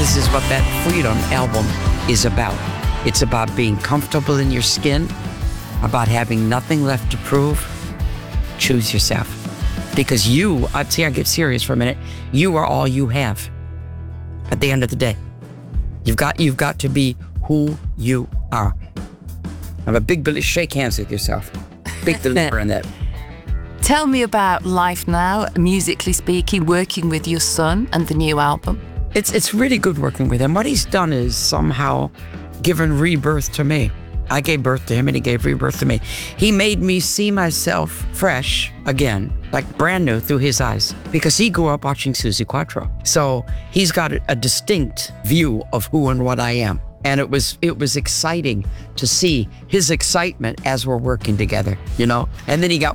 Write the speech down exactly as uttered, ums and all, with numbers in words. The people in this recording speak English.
this is what that Freedom album is about. It's about being comfortable in your skin, about having nothing left to prove. Choose yourself. Because you, I'd say I get serious for a minute, you are all you have at the end of the day. You've got, you've got to be who you are. Have a big Billy, shake hands with yourself. Big deliver in that. Tell me about life now, musically speaking, working with your son and the new album. It's it's really good working with him. What he's done is somehow given rebirth to me. I gave birth to him and he gave rebirth to me. He made me see myself fresh again, like brand new through his eyes, because he grew up watching Suzi Quatro. So he's got a, a distinct view of who and what I am. And it was it was exciting to see his excitement as we're working together, you know? And then he got